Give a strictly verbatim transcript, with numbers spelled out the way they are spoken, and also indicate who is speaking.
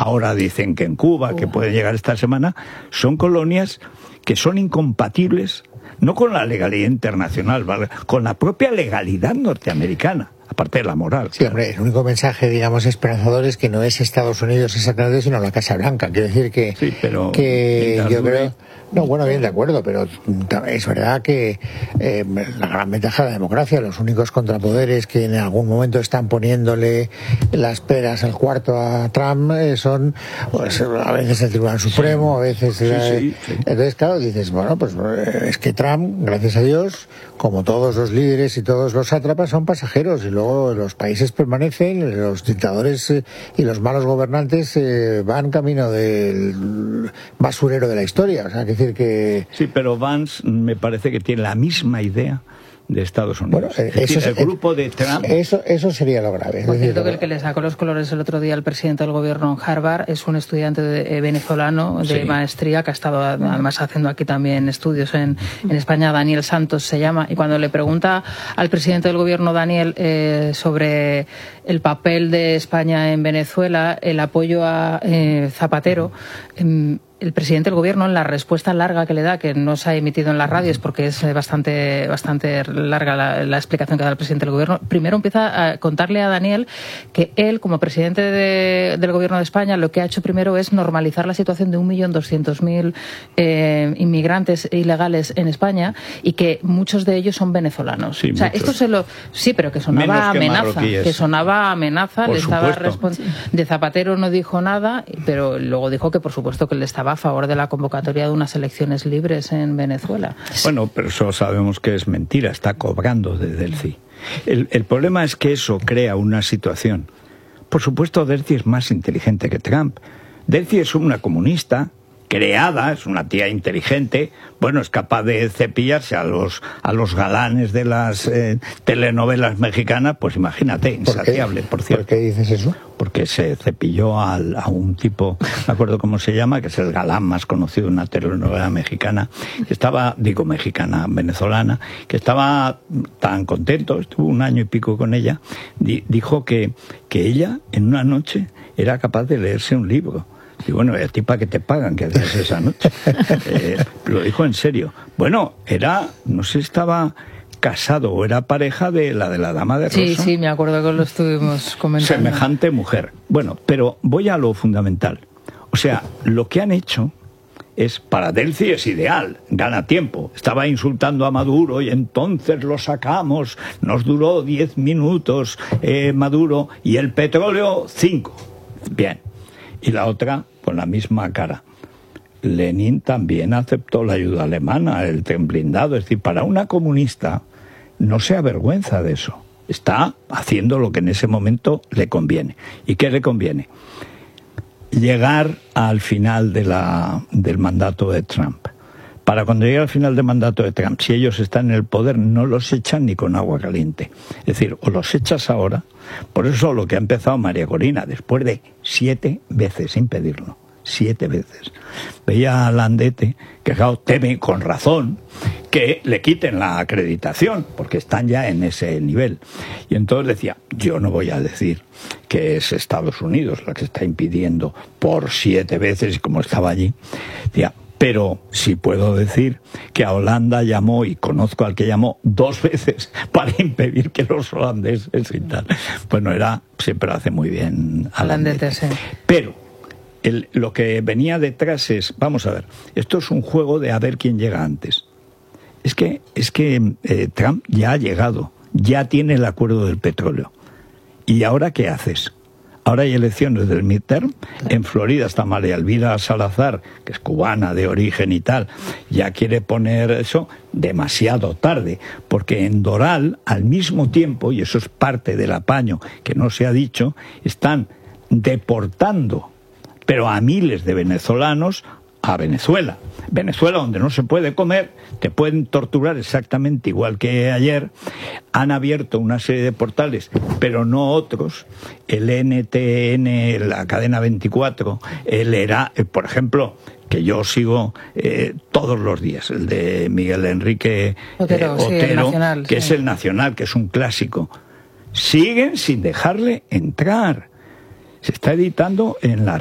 Speaker 1: ahora dicen que en Cuba, Cuba, que puede llegar esta semana, son colonias que son incompatibles no con la legalidad internacional, ¿vale?, con la propia legalidad norteamericana, aparte de la moral.
Speaker 2: Sí, hombre, el único mensaje, digamos, esperanzador es que no es Estados Unidos exactamente, sino la Casa Blanca. Quiero decir que,
Speaker 1: sí, pero
Speaker 2: que yo creo... No, bueno, bien, de acuerdo, pero es verdad que eh, la gran ventaja de la democracia, los únicos contrapoderes que en algún momento están poniéndole las peras al cuarto a Trump eh, son, pues, a veces el Tribunal Supremo, a veces...
Speaker 1: Sí,
Speaker 2: eh,
Speaker 1: sí, sí.
Speaker 2: Entonces, claro, dices, bueno, pues es que Trump, gracias a Dios, como todos los líderes y todos los sátrapas, son pasajeros, y luego los países permanecen, los dictadores eh, y los malos gobernantes eh, van camino del basurero de la historia. O sea, que que...
Speaker 1: Sí, pero Vance me parece que tiene la misma idea de Estados Unidos.
Speaker 2: Bueno,
Speaker 1: es
Speaker 2: eso
Speaker 1: decir,
Speaker 2: es,
Speaker 1: el grupo de Trump...
Speaker 2: Eso, eso sería lo grave.
Speaker 3: Por cierto, que el que le sacó los colores el otro día al presidente del gobierno en Harvard es un estudiante de, eh, venezolano de sí. maestría que ha estado además haciendo aquí también estudios en, en España. Daniel Santos se llama. Y cuando le pregunta al presidente del gobierno, Daniel, eh, sobre el papel de España en Venezuela, el apoyo a eh, Zapatero... Eh, el presidente del gobierno, en la respuesta larga que le da, que no se ha emitido en las radios porque es bastante bastante larga la, la explicación que da el presidente del gobierno, primero empieza a contarle a Daniel que él, como presidente de, del gobierno de España, lo que ha hecho primero es normalizar la situación de un millón doscientos mil eh, inmigrantes ilegales en España, y que muchos de ellos son venezolanos.
Speaker 1: Sí,
Speaker 3: o sea,
Speaker 1: muchos.
Speaker 3: esto se lo... Sí, pero que sonaba
Speaker 1: que
Speaker 3: amenaza. Que sonaba amenaza.
Speaker 1: Por
Speaker 3: le estaba
Speaker 1: supuesto.
Speaker 3: respon- de Zapatero no dijo nada, pero luego dijo que, por supuesto, que le estaba a favor de la convocatoria de unas elecciones libres en Venezuela.
Speaker 1: Bueno, pero eso sabemos que es mentira, está cobrando de Delcy. El, el problema es que eso crea una situación. Por supuesto, Delcy es más inteligente que Trump. Delcy es una comunista creada, es una tía inteligente, bueno, es capaz de cepillarse a los a los galanes de las eh, telenovelas mexicanas, pues imagínate, insaciable, por, por cierto.
Speaker 2: ¿Por qué dices eso?
Speaker 1: Porque se cepilló al, a un tipo, no me acuerdo cómo se llama, que es el galán más conocido de una telenovela mexicana, que estaba, digo mexicana, venezolana, que estaba tan contento, estuvo un año y pico con ella, di, dijo que, que ella en una noche era capaz de leerse un libro. Y bueno, ¿a ti para qué te pagan? ¿Qué haces esa noche? Eh, lo dijo en serio. Bueno, era, no sé, estaba casado o era pareja de la de la dama de Rosa.
Speaker 3: Sí, sí, me acuerdo que lo estuvimos comentando.
Speaker 1: Semejante mujer. Bueno, pero voy a lo fundamental. O sea, lo que han hecho es, para Delcy es ideal, gana tiempo. Estaba insultando a Maduro y entonces lo sacamos. Nos duró diez minutos eh, Maduro, y el petróleo cinco. Bien. Y la otra, con la misma cara. Lenin también aceptó la ayuda alemana, el tren blindado. Es decir, para una comunista no se avergüenza de eso. Está haciendo lo que en ese momento le conviene. ¿Y qué le conviene? Llegar al final de la, del mandato de Trump. Para cuando llegue al final del mandato de Trump, si ellos están en el poder, no los echan ni con agua caliente. Es decir, o los echas ahora. Por eso lo que ha empezado María Corina, después de siete veces sin pedirlo, siete veces, veía a Landete que, claro, teme, con razón, que le quiten la acreditación, porque están ya en ese nivel. Y entonces decía, yo no voy a decir que es Estados Unidos la que está impidiendo por siete veces, como estaba allí, decía, pero sí puedo decir que a Holanda llamó, y conozco al que llamó dos veces para impedir que los holandeses y tal. Bueno, era, siempre hace muy bien Landete. Sí. Pero el, lo que venía detrás es, vamos a ver, esto es un juego de a ver quién llega antes. Es que, es que eh, Trump ya ha llegado, ya tiene el acuerdo del petróleo. ¿Y ahora qué haces? Ahora hay elecciones del midterm. En Florida está María Elvira Salazar, que es cubana de origen y tal, ya quiere poner eso demasiado tarde, porque en Doral, al mismo tiempo, y eso es parte del apaño que no se ha dicho, están deportando, pero a miles de venezolanos, a Venezuela. Venezuela, donde no se puede comer, te pueden torturar exactamente igual que ayer. Han abierto una serie de portales, pero no otros. El N T N, la cadena veinticuatro, el ERA, por ejemplo, que yo sigo eh, todos los días, el de Miguel Enrique
Speaker 3: Otero,
Speaker 1: eh, Otero,
Speaker 3: sí, el Nacional,
Speaker 1: que
Speaker 3: sí.
Speaker 1: es el Nacional, que es un clásico. Siguen sin dejarle entrar. Se está editando en la